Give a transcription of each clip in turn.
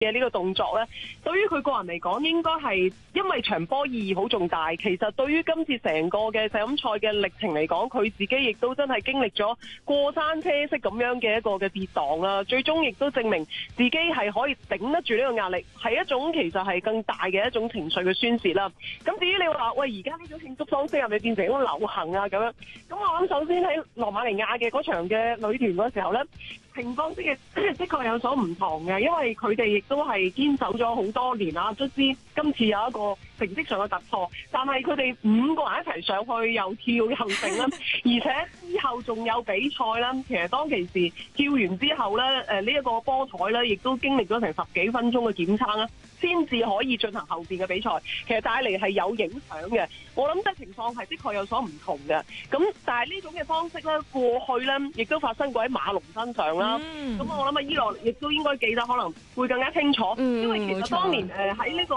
嘅呢個動作咧，對於佢個人嚟講，應該係因為場波意義好重大。其實對於今次成個嘅世錦賽嘅歷程嚟講，佢自己亦都真係經歷咗過山車式咁樣嘅一個嘅跌宕啦。最終亦都證明自己係可以頂得住呢個壓力，係一種其實係更大嘅一種情緒嘅宣泄啦。咁至於你話喂，而家呢種慶祝方式係咪變成一種流行啊咁樣？咁我諗首先喺羅馬尼亞嘅嗰場嘅女團嗰時候咧，情況的確有所唔同嘅，因為佢哋亦都係堅守咗好多年啦，卒之今次有一個成績上嘅突破。但係佢哋5個人一齊上去又跳又剩啦，而且之後仲有比賽啦。其實當其時跳完之後咧，呢一個波台咧，亦都經歷咗成10幾分鐘嘅檢測啦，先至可以進行後邊嘅比賽。其實帶嚟係有影響嘅。我諗即情況係的確有所唔同嘅。咁但係呢種嘅方式咧，過去咧亦都發生過喺馬龍身上啦。咁我諗啊，伊洛亦都應該記得，可能會更加清楚。因為其實當年喺呢個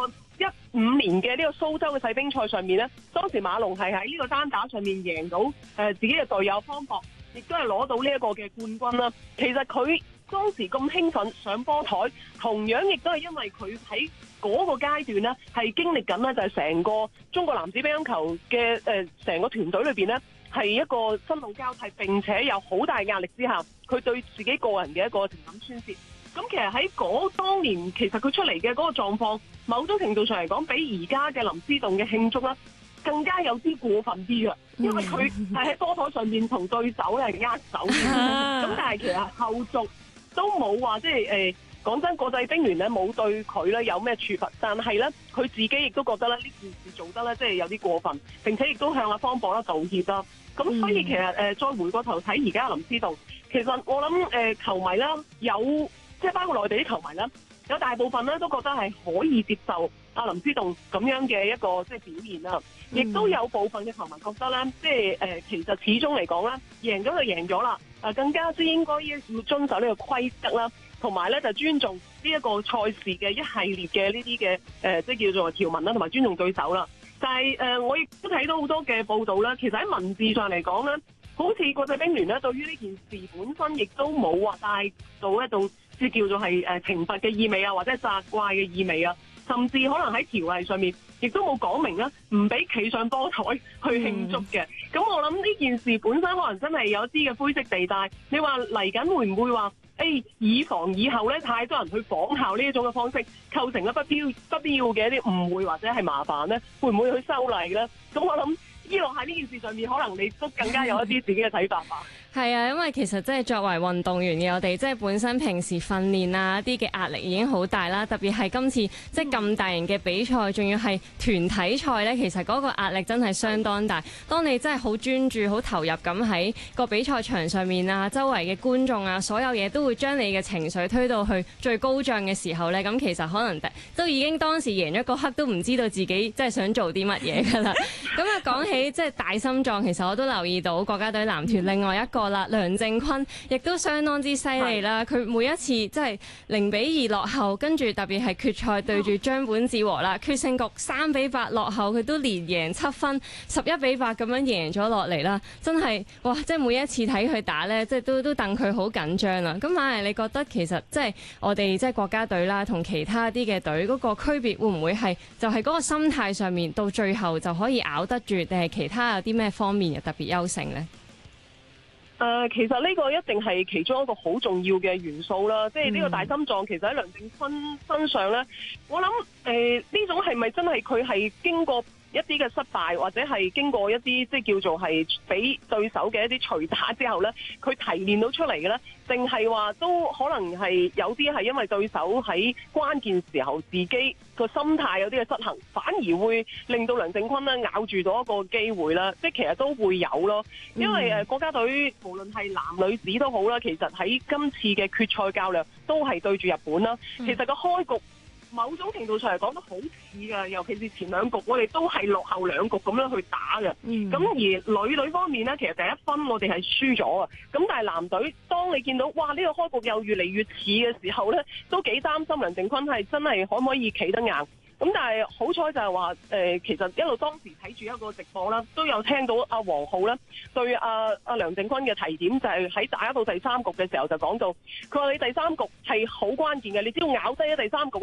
15年嘅呢個蘇州嘅世乒賽上面咧，當時馬龍係喺呢個單打上面贏到自己嘅隊友方博，亦都係攞到呢一個嘅冠軍啦。其實佢當時咁興奮上波台，同樣亦都係因為佢喺嗰個階段咧，係經歷緊咧就係成個中國男子乒乓球嘅成個團隊裏邊咧，係一個新老交替，並且有好大壓力之下，佢對自己個人嘅一個情感宣泄。咁其實喺當年，其實佢出嚟嘅嗰個狀況，某種程度上嚟講，比而家嘅林思動嘅慶祝咧，更加有啲過分啲嘅，因為佢係喺波台上面同對手係握手嘅。咁但係其實後續都冇話即係講真，國際乒聯咧冇對佢咧有咩處罰，但係咧佢自己亦都覺得咧呢件事做得咧即係有啲過分，並且亦都向阿方博啦道歉啦。咁所以其實再回過頭睇而家林思動，其實我諗球迷啦有。即係包括內地啲球迷啦，有大部分咧都覺得係可以接受阿林思動咁樣嘅一個即係表現啦，亦都有部分嘅球迷覺得咧，即係其實始終嚟講咧，贏咗就贏咗啦，更加之應該要遵守呢個規則啦，同埋咧就尊重呢一個賽事嘅一系列嘅呢啲嘅即係叫做條文啦，同埋尊重對手啦。但係我亦都睇到好多嘅報道啦，其實喺文字上嚟講咧，好似國際乒聯咧對於呢件事本身亦都冇話帶到一種即係叫做係懲罰嘅意味啊，或者係責怪嘅意味啊，甚至可能喺條例上面亦都冇講明啦，唔俾企上波台去慶祝嘅。咁我諗呢件事本身可能真係有啲嘅灰色地帶。你話嚟緊會唔會話以防以後咧太多人去仿效呢一種嘅方式，構成咗不必要嘅一啲誤會或者係麻煩咧，會唔會去修例咧？咁我諗伊洛喺呢件事上面，可能你都更加有一啲自己嘅睇法吧。 係啊，因為其實即係作為運動員嘅我哋，即係本身平時訓練啊一啲嘅壓力已經好大啦，特別係今次即係咁大型嘅比賽，仲要係團體賽呢，其實嗰個壓力真係相當大。當你真係好專注、好投入咁喺個比賽場上面啊，周圍嘅觀眾啊，所有嘢都會將你嘅情緒推到去最高漲嘅時候呢，咁其實可能都已經當時贏咗嗰刻都唔知道自己即係想做啲乜嘢㗎啦。咁啊講起即係大心臟，其實我都留意到國家隊男團另外一個啦，梁靖昆亦都相當之犀利啦！佢每一次即係0-2落後，跟住特別係決賽對住張本智和啦，決勝局3-8落後，佢都連贏7分，11-8咁樣贏咗落嚟啦！真係哇！即係每一次睇佢打呢，即係都戥佢好緊張啦。咁馬尼，你覺得其實即係我哋即係國家隊啦，同其他啲嘅隊嗰個區別會唔會係就係嗰個心態上面到最後就可以咬得住，定係其他有啲咩方面嘅特別優勝呢？ 其實呢個一定係其中一個好重要嘅元素啦，即係呢個大心臟其實喺梁靖昆身上呢，我諗呢種係咪真係佢係經過一啲嘅失敗，或者係經過一啲即係叫做係俾對手嘅一啲捶打之後呢，佢提煉到出嚟嘅呢？定係話都可能係有啲係因為對手喺關鍵時候自己個心態有啲嘅失衡，反而會令到梁靖昆咧咬住到一個機會啦。即係其實都會有咯，因為國家隊無論係男女子都好啦，其實喺今次嘅決賽較量都係對住日本啦。其實個開局某種程度上嚟講都好似㗎，尤其是前兩局我哋都係落後2局咁樣去打嘅。咁而女隊方面呢，其實第一分我哋係輸咗啊。咁但係男隊，當你見到哇呢個開局又越嚟越似嘅時候呢，都幾擔心梁靖昆係真係可唔可以企得硬。 咁但係好彩就係話其實一路當時睇住一個直播啦，都有聽到阿黃浩啦對阿梁靖昆嘅提點，就係喺打到第三局嘅時候就講到，佢話你第三局係好關鍵嘅，你只要咬低咗第三局